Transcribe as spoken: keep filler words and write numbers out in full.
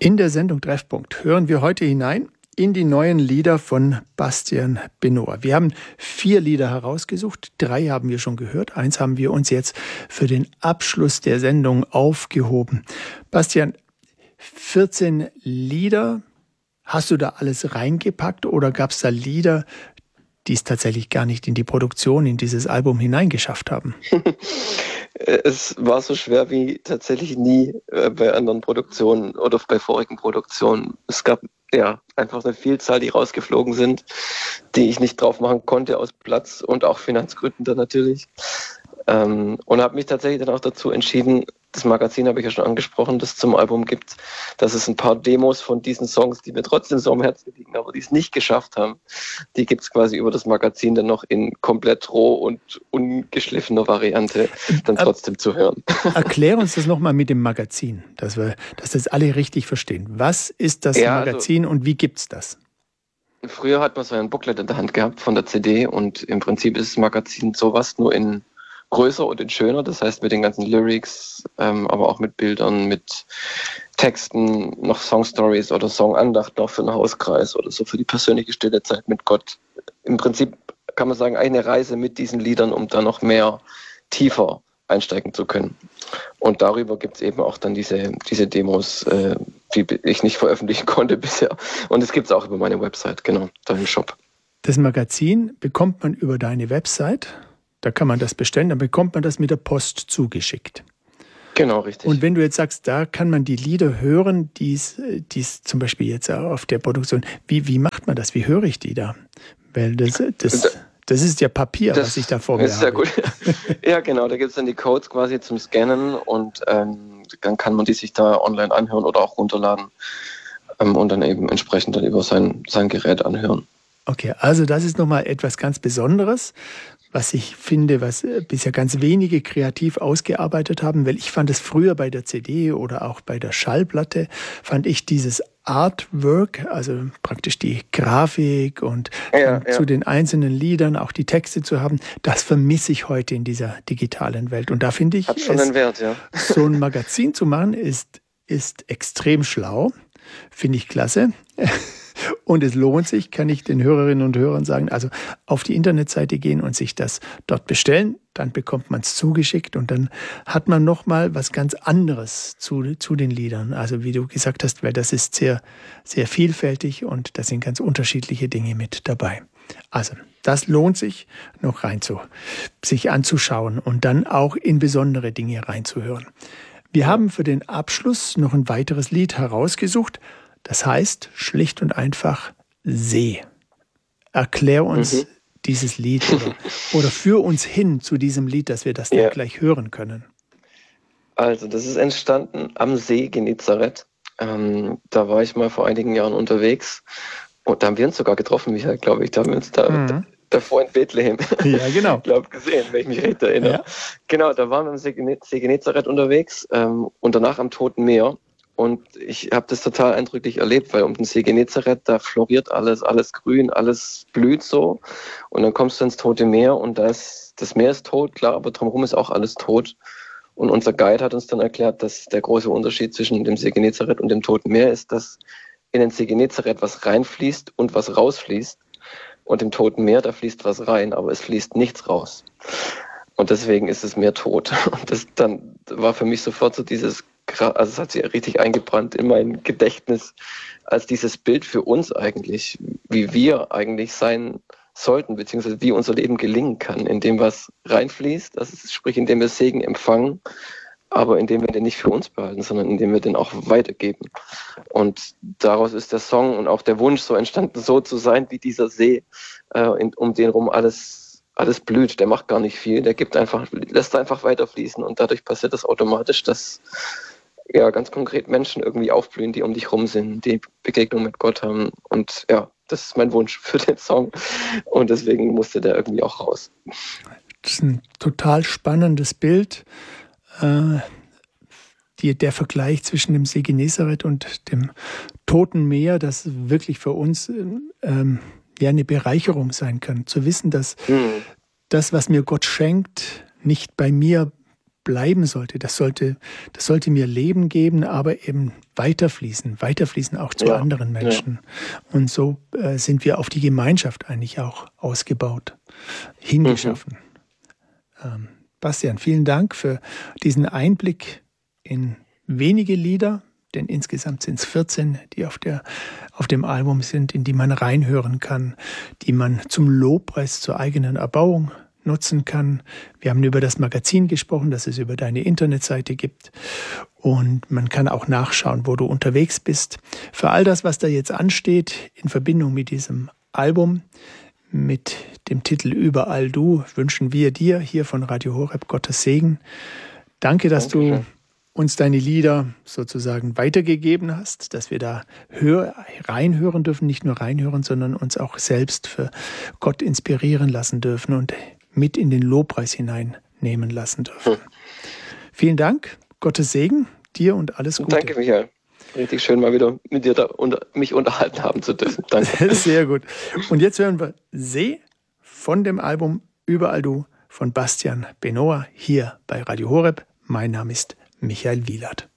In der Sendung Treffpunkt hören wir heute hinein in die neuen Lieder von Bastian Benohr. Wir haben vier Lieder herausgesucht, drei haben wir schon gehört, eins haben wir uns jetzt für den Abschluss der Sendung aufgehoben. Bastian, vierzehn Lieder, hast du da alles reingepackt oder gab es da Lieder, die es tatsächlich gar nicht in die Produktion, in dieses Album hineingeschafft haben? Es war so schwer wie tatsächlich nie äh, bei anderen Produktionen oder bei vorigen Produktionen. Es gab ja einfach eine Vielzahl, die rausgeflogen sind, die ich nicht drauf machen konnte aus Platz- und auch Finanzgründen dann natürlich. Ähm, und habe mich tatsächlich dann auch dazu entschieden, das Magazin habe ich ja schon angesprochen, das es zum Album gibt, dass es ein paar Demos von diesen Songs, die mir trotzdem so am Herzen liegen, aber die es nicht geschafft haben, die gibt es quasi über das Magazin dann noch in komplett roh und ungeschliffener Variante dann trotzdem zu hören. Erklär uns das nochmal mit dem Magazin, dass wir, dass das alle richtig verstehen. Was ist das ja, Magazin also, und wie gibt's das? Früher hat man so ein Booklet in der Hand gehabt von der C D und im Prinzip ist das Magazin sowas nur in größer und in schöner, das heißt mit den ganzen Lyrics, ähm, aber auch mit Bildern, mit Texten, noch Songstories oder Songandacht noch für einen Hauskreis oder so für die persönliche stille Zeit mit Gott. Im Prinzip kann man sagen, eine Reise mit diesen Liedern, um da noch mehr tiefer einsteigen zu können. Und darüber gibt es eben auch dann diese, diese Demos, äh, die ich nicht veröffentlichen konnte bisher. Und es gibt es auch über meine Website, genau, da im Shop. Das Magazin bekommt man über deine Website. Da kann man das bestellen, dann bekommt man das mit der Post zugeschickt. Genau, richtig. Und wenn du jetzt sagst, da kann man die Lieder hören, die es zum Beispiel jetzt auf der Produktion, wie, wie macht man das? Wie höre ich die da? Weil das, das, das ist ja Papier, das was ich da vor mir ist sehr habe. Gut. Ja, genau, da gibt es dann die Codes quasi zum Scannen und ähm, dann kann man die sich da online anhören oder auch runterladen ähm, und dann eben entsprechend dann über sein, sein Gerät anhören. Okay, also das ist nochmal etwas ganz Besonderes, was ich finde, was bisher ganz wenige kreativ ausgearbeitet haben, weil ich fand es früher bei der C D oder auch bei der Schallplatte, fand ich dieses Artwork, also praktisch die Grafik und ja, ja. zu den einzelnen Liedern auch die Texte zu haben, das vermisse ich heute in dieser digitalen Welt. Und da finde ich, hat schon einen Wert, ja. So ein Magazin zu machen, ist, ist extrem schlau, finde ich klasse. Und es lohnt sich, kann ich den Hörerinnen und Hörern sagen, also auf die Internetseite gehen und sich das dort bestellen, dann bekommt man es zugeschickt und dann hat man nochmal was ganz anderes zu, zu den Liedern. Also wie du gesagt hast, weil das ist sehr, sehr vielfältig und da sind ganz unterschiedliche Dinge mit dabei. Also das lohnt sich noch rein zu, sich anzuschauen und dann auch in besondere Dinge reinzuhören. Wir haben für den Abschluss noch ein weiteres Lied herausgesucht. Das heißt schlicht und einfach See. Erklär uns mhm. dieses Lied oder, oder führ uns hin zu diesem Lied, dass wir das dann ja. gleich hören können. Also das ist entstanden am See Genezareth. Ähm, da war ich mal vor einigen Jahren unterwegs und da haben wir uns sogar getroffen, Michael, glaube ich. Da haben wir uns da, mhm. da davor in Bethlehem ja, genau. glaub, gesehen, wenn ich mich recht erinnere. Ja. Genau, da waren wir am See Genezareth unterwegs ähm, und danach am Toten Meer. Und ich habe das total eindrücklich erlebt, weil um den See Genezareth, da floriert alles, alles grün, alles blüht so. Und dann kommst du ins Tote Meer und das, das Meer ist tot, klar, aber drumherum ist auch alles tot. Und unser Guide hat uns dann erklärt, dass der große Unterschied zwischen dem See Genezareth und dem Toten Meer ist, dass in den See Genezareth was reinfließt und was rausfließt. Und im Toten Meer, da fließt was rein, aber es fließt nichts raus. Und deswegen ist es Meer tot. Und das dann war für mich sofort so dieses, also es hat sich richtig eingebrannt in mein Gedächtnis als dieses Bild für uns eigentlich, wie wir eigentlich sein sollten, beziehungsweise wie unser Leben gelingen kann, indem was reinfließt, das ist, sprich indem wir Segen empfangen, aber indem wir den nicht für uns behalten, sondern indem wir den auch weitergeben. Und daraus ist der Song und auch der Wunsch so entstanden, so zu sein wie dieser See, äh, in, um den rum alles alles blüht. Der macht gar nicht viel, der gibt einfach, lässt einfach weiterfließen und dadurch passiert das automatisch, dass ja ganz konkret Menschen irgendwie aufblühen, die um dich rum sind, die Begegnung mit Gott haben. Und ja, das ist mein Wunsch für den Song und deswegen musste der irgendwie auch raus. Das ist ein total spannendes Bild. Äh, die, der Vergleich zwischen dem See Genezareth und dem Toten Meer, das wirklich für uns ähm, ja eine Bereicherung sein kann. Zu wissen, dass mhm. das, was mir Gott schenkt, nicht bei mir bleiben sollte. Das sollte, das sollte mir Leben geben, aber eben weiterfließen, weiterfließen auch zu ja, anderen Menschen. Ja. Und so äh, sind wir auf die Gemeinschaft eigentlich auch ausgebaut, hingeschaffen. Mhm. Ähm, Bastian, vielen Dank für diesen Einblick in wenige Lieder, denn insgesamt sind es vierzehn, die auf, der, auf dem Album sind, in die man reinhören kann, die man zum Lobpreis zur eigenen Erbauung nutzen kann. Wir haben über das Magazin gesprochen, das es über deine Internetseite gibt. Und man kann auch nachschauen, wo du unterwegs bist. Für all das, was da jetzt ansteht, in Verbindung mit diesem Album, mit dem Titel Überall Du, wünschen wir dir hier von Radio Horeb Gottes Segen. Danke, dass Dankeschön. Du uns deine Lieder sozusagen weitergegeben hast, dass wir da hör, reinhören dürfen, nicht nur reinhören, sondern uns auch selbst für Gott inspirieren lassen dürfen und mit in den Lobpreis hineinnehmen lassen dürfen. Hm. Vielen Dank, Gottes Segen, dir und alles Gute. Danke, Michael. Richtig schön, mal wieder mit dir da unter, mich unterhalten haben zu dürfen. Danke. Sehr gut. Und jetzt hören wir See von dem Album Überall Du von Bastian Benoa hier bei Radio Horeb. Mein Name ist Michael Wielert.